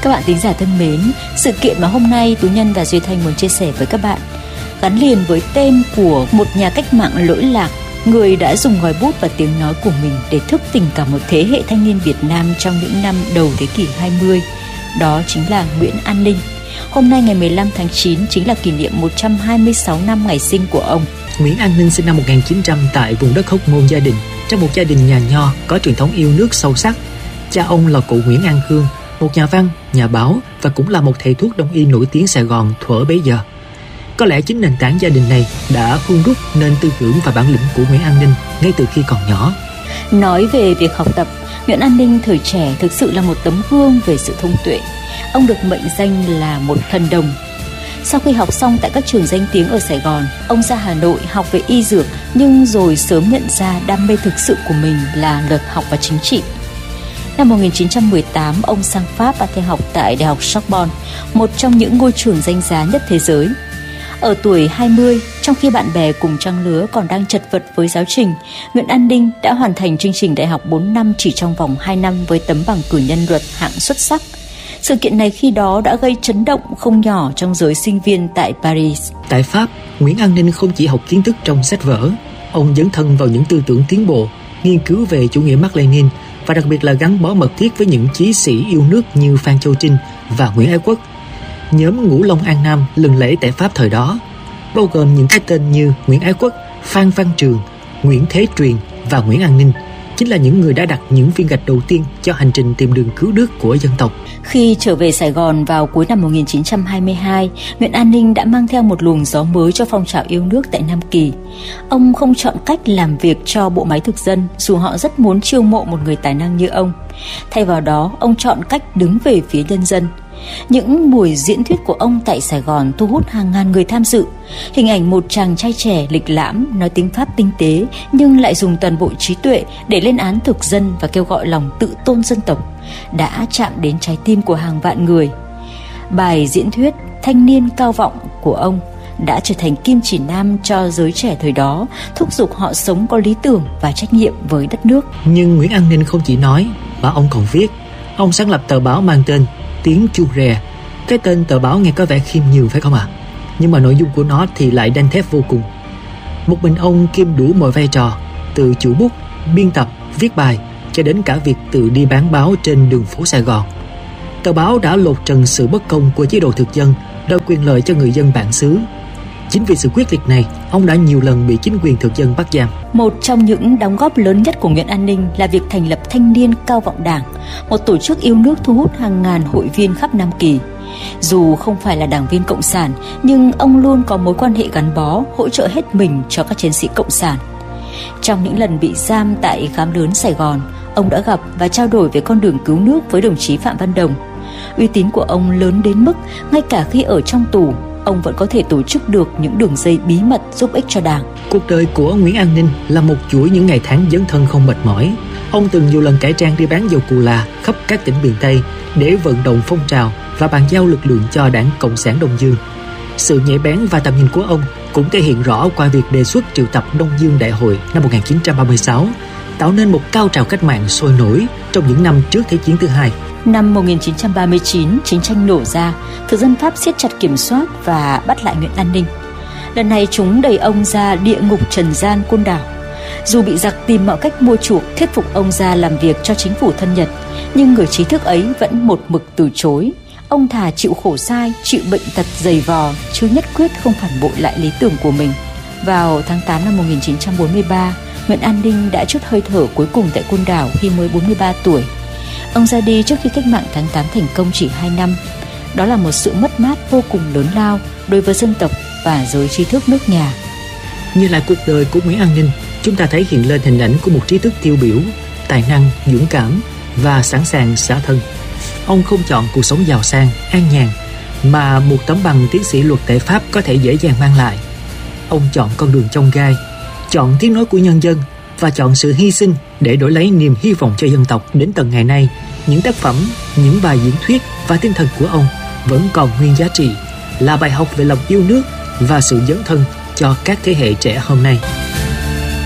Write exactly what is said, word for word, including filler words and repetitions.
Các bạn thính giả thân mến, sự kiện mà hôm nay Tú Nhân và Duy Thanh muốn chia sẻ với các bạn gắn liền với tên của một nhà cách mạng lỗi lạc, người đã dùng ngòi bút và tiếng nói của mình để thức tỉnh cả một thế hệ thanh niên Việt Nam trong những năm đầu thế kỷ hai mươi. Đó chính là Nguyễn An Ninh. Hôm nay ngày mười lăm tháng chín chính là kỷ niệm một trăm hai mươi sáu năm ngày sinh của ông. Nguyễn An Ninh sinh năm một nghìn chín trăm tại vùng đất Hóc Môn Gia Định, trong một gia đình nhà nho có truyền thống yêu nước sâu sắc. Cha ông là cụ Nguyễn An Khương, một nhà văn, nhà báo và cũng là một thầy thuốc đông y nổi tiếng Sài Gòn thuở bấy giờ. Có lẽ chính nền tảng gia đình này đã hun đúc nên tư tưởng và bản lĩnh của Nguyễn An Ninh ngay từ khi còn nhỏ. Nói về việc học tập, Nguyễn An Ninh thời trẻ thực sự là một tấm gương về sự thông tuệ. Ông được mệnh danh là một thần đồng. Sau khi học xong tại các trường danh tiếng ở Sài Gòn, ông ra Hà Nội học về y dược, nhưng rồi sớm nhận ra đam mê thực sự của mình là luật học và chính trị. Năm một nghìn chín trăm mười tám, ông sang Pháp và theo học tại Đại học Sorbonne, một trong những ngôi trường danh giá nhất thế giới. Ở tuổi hai mươi, trong khi bạn bè cùng trang lứa còn đang chật vật với giáo trình, Nguyễn An Ninh đã hoàn thành chương trình đại học bốn năm chỉ trong vòng hai năm với tấm bằng cử nhân luật hạng xuất sắc. Sự kiện này khi đó đã gây chấn động không nhỏ trong giới sinh viên tại Paris. Tại Pháp, Nguyễn An Ninh không chỉ học kiến thức trong sách vở, ông dấn thân vào những tư tưởng tiến bộ, nghiên cứu về chủ nghĩa Mác Lênin và đặc biệt là gắn bó mật thiết với những chí sĩ yêu nước như Phan Châu Trinh và Nguyễn Ái Quốc. Nhóm Ngũ Long An Nam lừng lẫy tại Pháp thời đó, bao gồm những cái tên như Nguyễn Ái Quốc, Phan Văn Trường, Nguyễn Thế Truyền và Nguyễn An Ninh, chính là những người đã đặt những viên gạch đầu tiên cho hành trình tìm đường cứu nước của dân tộc. Khi trở về Sài Gòn vào cuối năm một nghìn chín trăm hai mươi hai, Nguyễn An Ninh đã mang theo một luồng gió mới cho phong trào yêu nước tại Nam Kỳ. Ông không chọn cách làm việc cho bộ máy thực dân, dù họ rất muốn chiêu mộ một người tài năng như ông. Thay vào đó, ông chọn cách đứng về phía nhân dân. Những buổi diễn thuyết của ông tại Sài Gòn thu hút hàng ngàn người tham dự. Hình ảnh một chàng trai trẻ lịch lãm, nói tiếng Pháp tinh tế, nhưng lại dùng toàn bộ trí tuệ để lên án thực dân và kêu gọi lòng tự tôn dân tộc, đã chạm đến trái tim của hàng vạn người. Bài diễn thuyết Thanh niên cao vọng của ông đã trở thành kim chỉ nam cho giới trẻ thời đó, thúc giục họ sống có lý tưởng và trách nhiệm với đất nước. Nhưng Nguyễn An Ninh không chỉ nói, mà ông còn viết. Ông sáng lập tờ báo mang tên Tiếng Chuông Rè. Cái tên tờ báo nghe có vẻ khiêm nhường phải không ạ? À? Nhưng mà nội dung của nó thì lại đanh thép vô cùng. Một mình ông kiêm đủ mọi vai trò, từ chủ bút, biên tập, viết bài cho đến cả việc tự đi bán báo trên đường phố Sài Gòn. Tờ báo đã lột trần sự bất công của chế độ thực dân, đòi quyền lợi cho người dân bản xứ. Chính vì sự quyết liệt này, ông đã nhiều lần bị chính quyền thực dân bắt giam. Một trong những đóng góp lớn nhất của Nguyễn An Ninh là việc thành lập Thanh niên Cao vọng Đảng, một tổ chức yêu nước thu hút hàng ngàn hội viên khắp Nam Kỳ. Dù không phải là đảng viên cộng sản, nhưng ông luôn có mối quan hệ gắn bó, hỗ trợ hết mình cho các chiến sĩ cộng sản. Trong những lần bị giam tại Khám Lớn Sài Gòn, ông đã gặp và trao đổi về con đường cứu nước với đồng chí Phạm Văn Đồng. Uy tín của ông lớn đến mức ngay cả khi ở trong tù, ông vẫn có thể tổ chức được những đường dây bí mật giúp ích cho đảng. Cuộc đời của Nguyễn An Ninh là một chuỗi những ngày tháng dấn thân không mệt mỏi. Ông từng nhiều lần cải trang đi bán dầu cù là khắp các tỉnh miền Tây để vận động phong trào và bàn giao lực lượng cho Đảng Cộng sản Đông Dương. Sự nhạy bén và tầm nhìn của ông cũng thể hiện rõ qua việc đề xuất triệu tập Đông Dương Đại hội năm một nghìn chín trăm ba mươi sáu, tạo nên một cao trào cách mạng sôi nổi trong những năm trước Thế chiến thứ hai. Năm một nghìn chín trăm ba mươi chín, chiến tranh nổ ra, thực dân Pháp siết chặt kiểm soát và bắt lại Nguyễn An Ninh. Lần này chúng đẩy ông ra địa ngục trần gian Côn Đảo. Dù bị giặc tìm mọi cách mua chuộc thuyết phục ông ra làm việc cho chính phủ thân Nhật, nhưng người trí thức ấy vẫn một mực từ chối. Ông thà chịu khổ sai, chịu bệnh tật dày vò, chứ nhất quyết không phản bội lại lý tưởng của mình. Vào tháng tám năm một nghìn chín trăm bốn mươi ba, Nguyễn An Ninh đã trút hơi thở cuối cùng tại Côn Đảo khi mới bốn mươi ba tuổi. Ông ra đi trước khi cách mạng tháng tám thành công chỉ hai năm. Đó là một sự mất mát vô cùng lớn lao đối với dân tộc và giới trí thức nước nhà. Như là cuộc đời của Nguyễn An Ninh, chúng ta thấy hiện lên hình ảnh của một trí thức tiêu biểu, tài năng, dũng cảm và sẵn sàng xả thân. Ông không chọn cuộc sống giàu sang, an nhàn, mà một tấm bằng tiến sĩ luật tại Pháp có thể dễ dàng mang lại. Ông chọn con đường chông gai, chọn tiếng nói của nhân dân và chọn sự hy sinh để đổi lấy niềm hy vọng cho dân tộc. Đến tận ngày nay, những tác phẩm, những bài diễn thuyết và tinh thần của ông vẫn còn nguyên giá trị, là bài học về lòng yêu nước và sự dấn thân cho các thế hệ trẻ hôm nay.